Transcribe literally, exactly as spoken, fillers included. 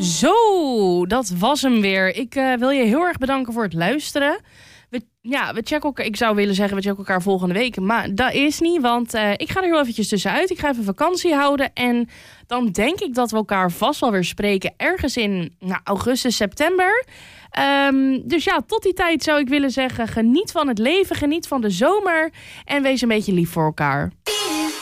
Zo, dat was hem weer. Ik uh, wil je heel erg bedanken voor het luisteren. We, ja, we checken elkaar. Ik zou willen zeggen, we checken elkaar volgende week. Maar dat is niet, want uh, ik ga er heel eventjes tussenuit. Ik ga even vakantie houden. En dan denk ik dat we elkaar vast wel weer spreken. Ergens in nou, augustus, september. Um, dus ja, tot die tijd zou ik willen zeggen, geniet van het leven. Geniet van de zomer. En wees een beetje lief voor elkaar.